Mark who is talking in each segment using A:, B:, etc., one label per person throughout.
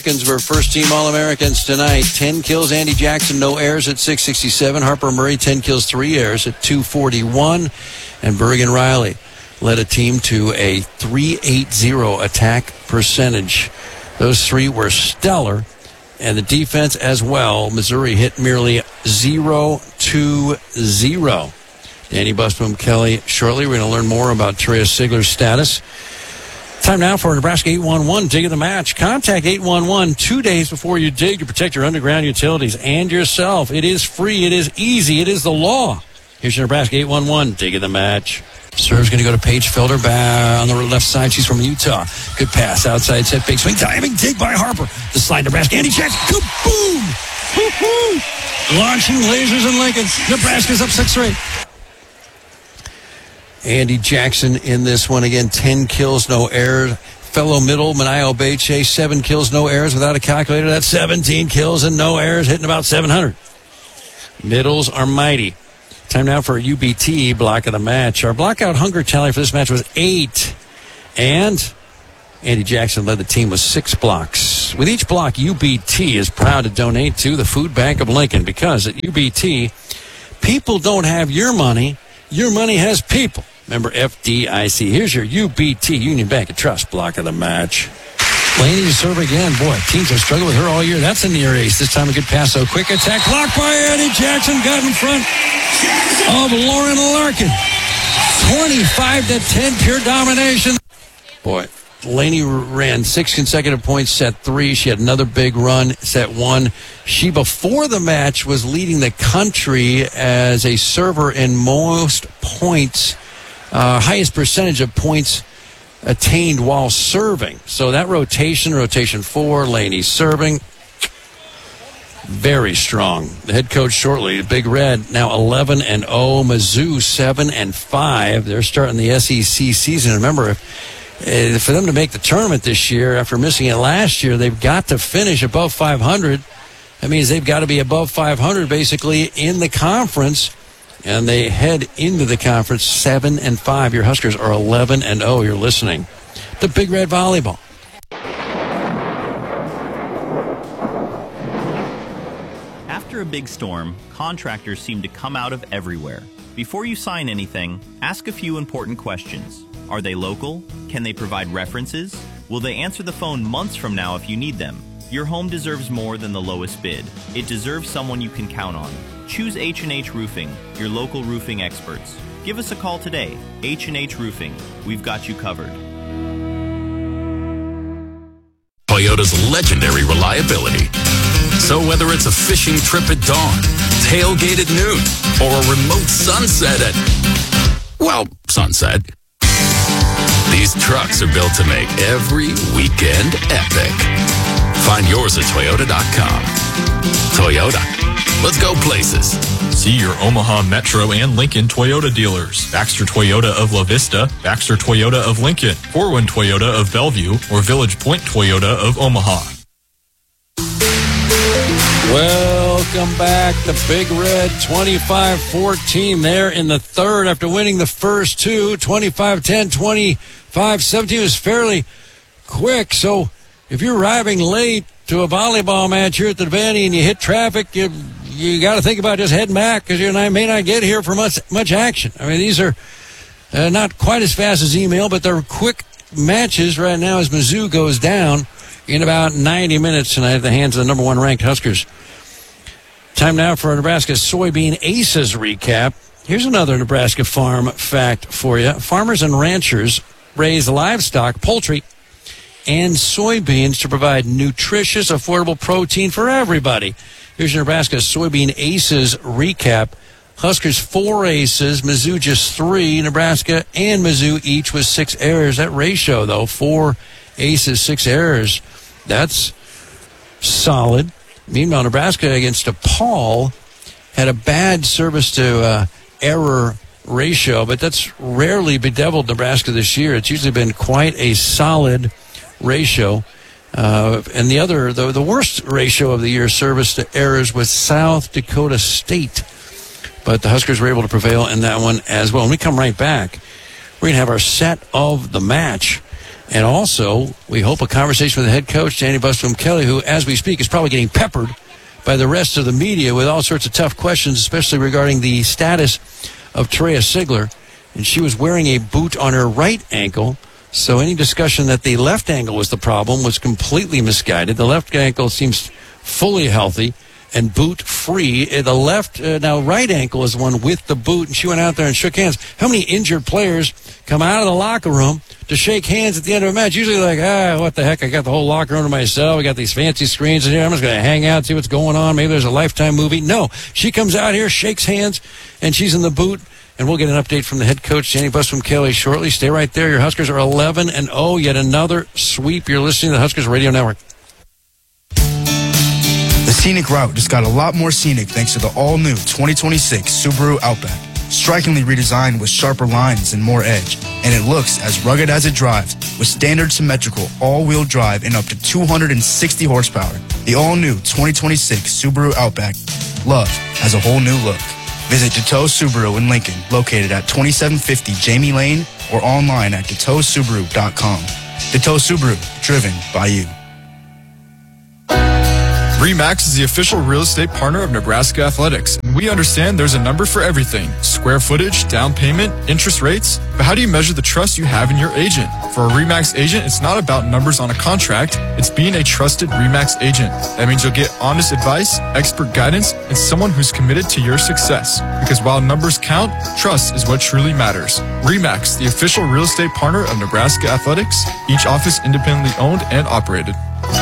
A: Were first-team All-Americans tonight. 10 kills, Andy Jackson, no errors at 667. Harper Murray, 10 kills, 3 errors at 241. And Bergen Riley led a team to a 380 attack percentage. Those three were stellar. And the defense as well. Missouri hit merely 0-2-0. Danny Busboom Kelly shortly. We're going to learn more about Terea Sigler's status. Time now for Nebraska 811 Dig of the Match. Contact 811 2 days before you dig to protect your underground utilities and yourself. It is free. It is easy. It is the law. Here's your Nebraska 811 Dig of the Match. Serve's going to go to Paige Felder on the left side. She's from Utah. Good pass. Outside set. Big swing. Diving dig by Harper. The slide Nebraska. Andy Jackson. Kaboom! Woo-hoo! Launching lasers in Lincoln. Nebraska's up 6-3. Andy Jackson in this one again, 10 kills, no errors. Fellow middle, Manayo Beche, 7 kills, no errors without a calculator. That's 17 kills and no errors, hitting about 700. Middles are mighty. Time now for a UBT block of the match. Our blockout hunger tally for this match was 8. And Andy Jackson led the team with 6 blocks. With each block, UBT is proud to donate to the Food Bank of Lincoln because at UBT, people don't have your money has people. Member FDIC. Here's your UBT, Union Bank and Trust block of the match. Laney to serve again. Boy, teams have struggled with her all year. That's a near ace. This time a good pass, so quick attack. Blocked by Andy Jackson. Got in front of Lauren Larkin. 25-10, pure domination. Boy, Laney ran 6 consecutive points, set 3. She had another big run, set 1. She, before the match, was leading the country as a server in most points, highest percentage of points attained while serving. So that rotation 4, Laney serving, very strong. The head coach shortly, Big Red, now 11-0. Mizzou 7-5. They're starting the SEC season. Remember, for them to make the tournament this year after missing it last year, they've got to finish above 500. That means they've got to be above 500 basically in the conference, and they head into the conference 7-5. Your Huskers are 11-0. You're listening to Big Red Volleyball.
B: After a big storm, contractors seem to come out of everywhere. Before you sign anything, ask a few important questions. Are they local? Can they provide references? Will they answer the phone months from now if you need them? Your home deserves more than the lowest bid. It deserves someone you can count on. Choose H&H Roofing, your local roofing experts. Give us a call today. H&H Roofing. We've got you covered.
C: Toyota's legendary reliability. So whether it's a fishing trip at dawn, tailgate at noon, or a remote sunset at, sunset. These trucks are built to make every weekend epic. Find yours at Toyota.com. Toyota. Let's go places.
D: See your Omaha Metro and Lincoln Toyota dealers. Baxter Toyota of La Vista, Baxter Toyota of Lincoln, Corwin Toyota of Bellevue, or Village Point Toyota of Omaha.
A: Welcome back. The Big Red 25-14 there in the third after winning the first two. 25-10, 25-17 was fairly quick. So if you're arriving late to a volleyball match here at the Devaney and you hit traffic, you got to think about just heading back because you may not get here for much action. I mean, these are not quite as fast as email, but they're quick matches right now as Mizzou goes down in about 90 minutes tonight at the hands of the number 1 ranked Huskers. Time now for a Nebraska Soybean Aces recap. Here's another Nebraska farm fact for you. Farmers and ranchers raise livestock, poultry, and soybeans to provide nutritious, affordable protein for everybody. Here's your Nebraska Soybean Aces recap. Huskers 4 aces, Mizzou just 3. Nebraska and Mizzou each with 6 errors. That ratio, though, 4 aces, 6 errors. That's solid. Meanwhile, Nebraska against DePaul had a bad service to error ratio, but that's rarely bedeviled Nebraska this year. It's usually been quite a solid ratio. And the worst ratio of the year, service to errors, was South Dakota State. But the Huskers were able to prevail in that one as well. When we come right back, we're going to have our set of the match. And also, we hope a conversation with the head coach, Danny Busboom Kelly, who, as we speak, is probably getting peppered by the rest of the media with all sorts of tough questions, especially regarding the status of Terea Sigler. And she was wearing a boot on her right ankle, so any discussion that the left ankle was the problem was completely misguided. The left ankle seems fully healthy and boot-free. The left, now right ankle is the one with the boot, and she went out there and shook hands. How many injured players come out of the locker room to shake hands at the end of a match? Usually like, what the heck, I got the whole locker room to myself. We got these fancy screens in here. I'm just going to hang out, see what's going on. Maybe there's a Lifetime movie. No, she comes out here, shakes hands, and she's in the boot. And we'll get an update from the head coach, Danny Busboom Kelly, shortly. Stay right there. Your Huskers are 11-0, yet another sweep. You're listening to the Huskers Radio Network.
E: The scenic route just got a lot more scenic thanks to the all-new 2026 Subaru Outback. Strikingly redesigned with sharper lines and more edge, and it looks as rugged as it drives with standard symmetrical all-wheel drive and up to 260 horsepower. The all-new 2026 Subaru Outback. Love has a whole new look. Visit Deteau Subaru in Lincoln, located at 2750 Jamie Lane, or online at DeteauSubaru.com. Deteau Subaru, driven by you.
D: RE/MAX is the official real estate partner of Nebraska Athletics, and we understand there's a number for everything. Square footage, down payment, interest rates. But how do you measure the trust you have in your agent? For a RE/MAX agent, it's not about numbers on a contract. It's being a trusted RE/MAX agent. That means you'll get honest advice, expert guidance, and someone who's committed to your success. Because while numbers count, trust is what truly matters. RE/MAX, the official real estate partner of Nebraska Athletics, each office independently owned and operated.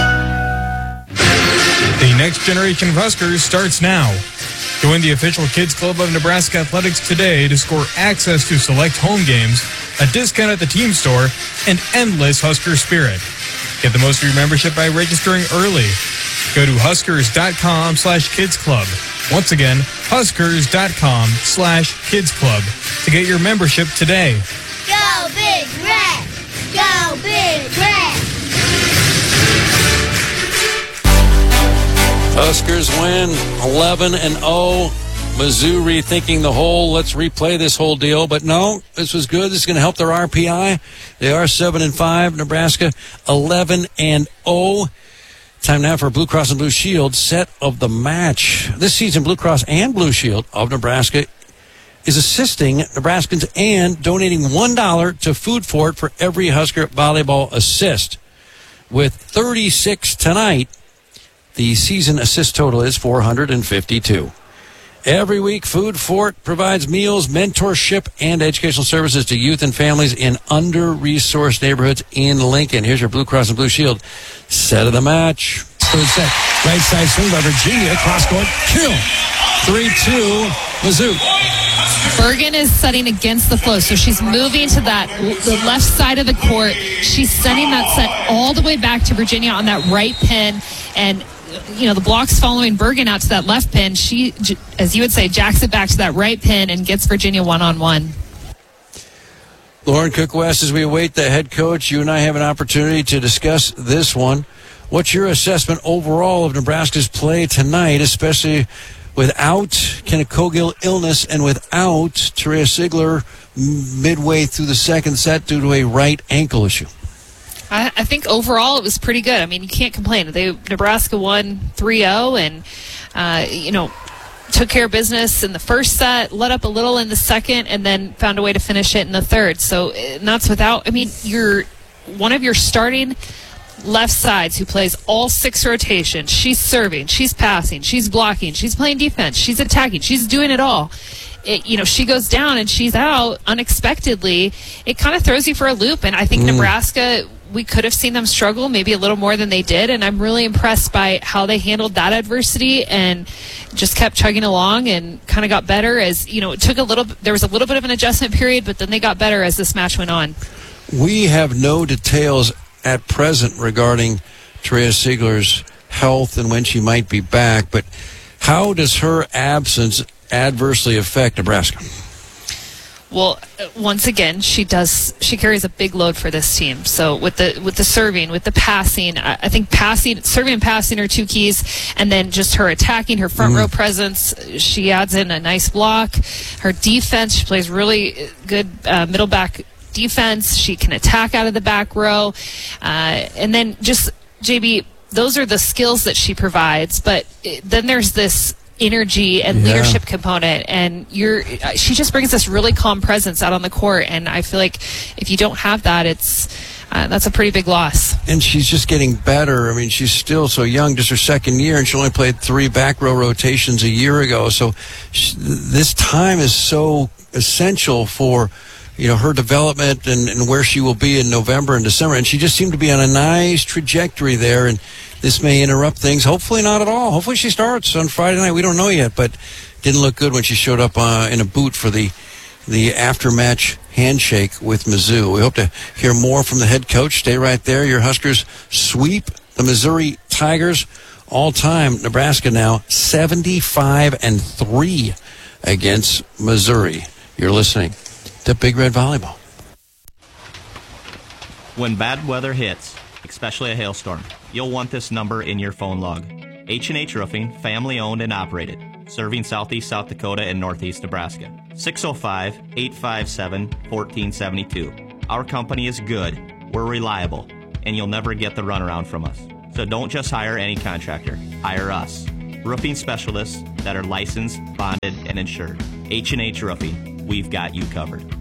F: The next generation of Huskers starts now. Join the official Kids Club of Nebraska Athletics today to score access to select home games, a discount at the team store, and endless Husker spirit. Get the most of your membership by registering early. Go to huskers.com/kidsclub. Once again, huskers.com/kidsclub to get your membership today.
G: Go Big Red! Go Big Red!
A: Huskers win 11-0. Mizzou rethinking the whole, let's replay this whole deal. But no, this was good. This is going to help their RPI. They are 7-5. Nebraska 11-0. Time now for Blue Cross and Blue Shield set of the match. This season, Blue Cross and Blue Shield of Nebraska is assisting Nebraskans and donating $1 to Food For It for every Husker volleyball assist. With 36 tonight, the season assist total is 452. Every week, Food For It provides meals, mentorship, and educational services to youth and families in under-resourced neighborhoods in Lincoln. Here's your Blue Cross and Blue Shield set of the match.
H: Third set. Right side swing by Virginia. Cross court. Kill.
A: 3-2, Mizzou.
I: Bergen is setting against the flow, so she's moving to the left side of the court. She's sending that set all the way back to Virginia on that right pin, and the block's following Bergen out to that left pin. She, as you would say, jacks it back to that right pin and gets Virginia one-on-one.
A: Lauren Cook West, as we await the head coach, you and I have an opportunity to discuss this one. What's your assessment overall of Nebraska's play tonight, especially without Kenneth Cogill illness and without Terea Sigler midway through the second set due to a right ankle issue?
I: I think overall it was pretty good. I mean, you can't complain. Nebraska won 3-0 and, took care of business in the first set, let up a little in the second, and then found a way to finish it in the third. So that's without, you're one of your starting left sides who plays all 6 rotations. She's serving, she's passing, she's blocking, she's playing defense, she's attacking, she's doing it all. She goes down and she's out unexpectedly. It kind of throws you for a loop, and I think Nebraska, we could have seen them struggle maybe a little more than they did, and I'm really impressed by how they handled that adversity and just kept chugging along and kind of got better as, it took there was a little bit of an adjustment period, but then they got better as this match went on.
A: We have no details at present regarding Terea Sigler's health and when she might be back, but how does her absence adversely affect Nebraska?
I: Well, once again, she carries a big load for this team. So with the serving, with the passing, I think serving and passing are two keys, and then just her attacking, her front row presence. She adds in a nice block. Her defense, she plays really good middle back defense. She can attack out of the back row. And then just, JB, those are the skills that she provides. But then there's this energy and leadership component, and she just brings this really calm presence out on the court. And I feel like if you don't have that, that's a pretty big loss.
A: And she's just getting better. I mean, she's still so young, just her second year, and she only played 3 back row rotations a year ago. So this time is so essential for, her development and where she will be in November and December. And she just seemed to be on a nice trajectory there, and this may interrupt things. Hopefully not at all. Hopefully she starts on Friday night. We don't know yet, but didn't look good when she showed up in a boot for the after-match handshake with Mizzou. We hope to hear more from the head coach. Stay right there. Your Huskers sweep the Missouri Tigers all-time. Nebraska now 75-3 against Missouri. You're listening to Big Red Volleyball.
B: When bad weather hits, especially a hailstorm, you'll want this number in your phone log. H&H Roofing, family-owned and operated, serving southeast South Dakota and northeast Nebraska. 605-857-1472. Our company is good, we're reliable, and you'll never get the runaround from us. So don't just hire any contractor, hire us. Roofing specialists that are licensed, bonded, and insured. H&H Roofing, we've got you covered.